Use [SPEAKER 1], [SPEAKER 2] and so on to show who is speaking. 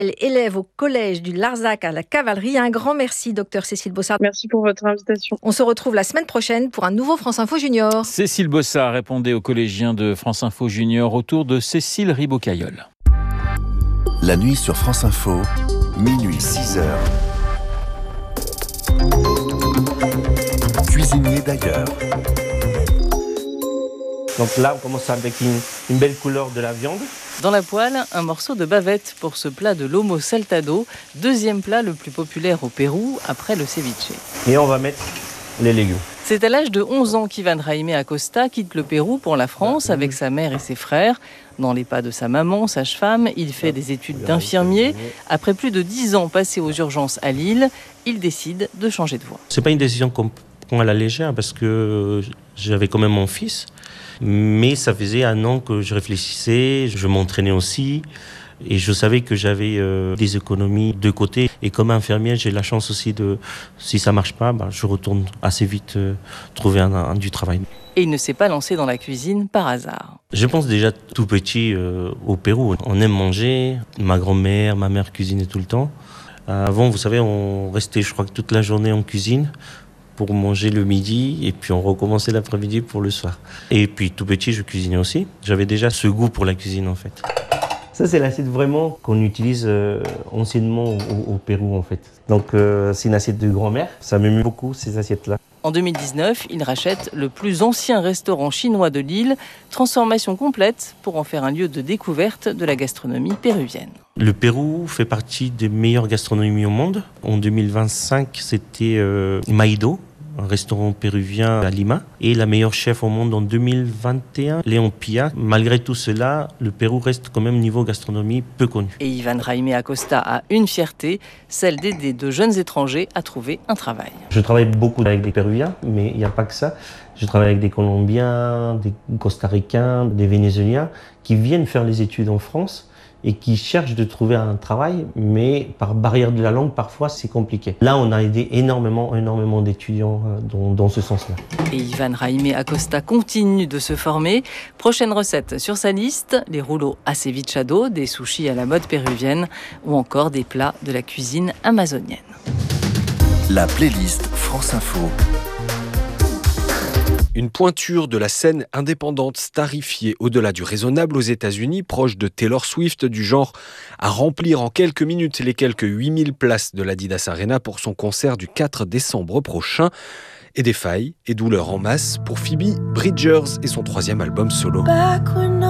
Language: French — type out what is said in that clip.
[SPEAKER 1] élève au collège du Larzac à la Cavalerie. Un grand merci, docteur Cécile Bossard.
[SPEAKER 2] Merci pour votre invitation.
[SPEAKER 1] On se retrouve la semaine prochaine pour un nouveau France Info Junior.
[SPEAKER 3] Cécile Bossard répondait aux collégiens de France Info Junior autour de Cécile Ribaud-Cailleul.
[SPEAKER 4] La nuit sur France Info, minuit 6h. Cuisinier d'ailleurs.
[SPEAKER 5] Donc là, on commence avec une belle couleur de la viande.
[SPEAKER 6] Dans la poêle, un morceau de bavette pour ce plat de lomo saltado, deuxième plat le plus populaire au Pérou après le ceviche.
[SPEAKER 5] Et on va mettre les légumes.
[SPEAKER 6] C'est à l'âge de 11 ans qu'Ivan Jaime Acosta quitte le Pérou pour la France avec sa mère et ses frères. Dans les pas de sa maman, sage-femme, il fait des études d'infirmier. Après plus de 10 ans passés aux urgences à Lille, il décide de changer de voie.
[SPEAKER 5] C'est pas une décision qu'on prend à la légère parce que j'avais quand même mon fils. Mais ça faisait 1 an que je réfléchissais, je m'entraînais aussi. Et je savais que j'avais des économies de côté. Et comme infirmière, j'ai la chance aussi si ça marche pas, je retourne assez vite trouver du travail.
[SPEAKER 6] Et il ne s'est pas lancé dans la cuisine par hasard.
[SPEAKER 5] Je pense déjà tout petit au Pérou. On aime manger. Ma grand-mère, ma mère cuisinaient tout le temps. Avant, vous savez, on restait, je crois que toute la journée en cuisine pour manger le midi et puis on recommençait l'après-midi pour le soir. Et puis tout petit, je cuisinais aussi. J'avais déjà ce goût pour la cuisine en fait. Ça, c'est l'assiette vraiment qu'on utilise anciennement au Pérou en fait. Donc c'est une assiette de grand-mère. Ça m'aime beaucoup ces assiettes-là.
[SPEAKER 6] En 2019, il rachète le plus ancien restaurant chinois de Lille. Transformation complète pour en faire un lieu de découverte de la gastronomie péruvienne.
[SPEAKER 5] Le Pérou fait partie des meilleures gastronomies au monde. En 2025, c'était Maido, un restaurant péruvien à Lima, et la meilleure chef au monde en 2021, Léon Pia. Malgré tout cela, le Pérou reste quand même niveau gastronomie peu connu.
[SPEAKER 6] Et Ivan Jaime Acosta a une fierté, celle d'aider de jeunes étrangers à trouver un travail.
[SPEAKER 5] Je travaille beaucoup avec des Péruviens, mais il n'y a pas que ça. Je travaille avec des Colombiens, des Costaricains, des Vénézuéliens qui viennent faire les études en France et qui cherchent de trouver un travail, mais par barrière de la langue, parfois, c'est compliqué. Là, on a aidé énormément d'étudiants dans ce sens-là.
[SPEAKER 6] Et Ivan Jaime Acosta continue de se former. Prochaine recette sur sa liste, les rouleaux acevichado, des sushis à la mode péruvienne ou encore des plats de la cuisine amazonienne.
[SPEAKER 4] La playlist France Info.
[SPEAKER 7] Une pointure de la scène indépendante starifiée au-delà du raisonnable aux États-Unis, proche de Taylor Swift, du genre à remplir en quelques minutes les quelques 8000 places de l'Adidas Arena pour son concert du 4 décembre prochain. Et des failles et douleurs en masse pour Phoebe Bridgers et son 3e album solo.
[SPEAKER 8] Back when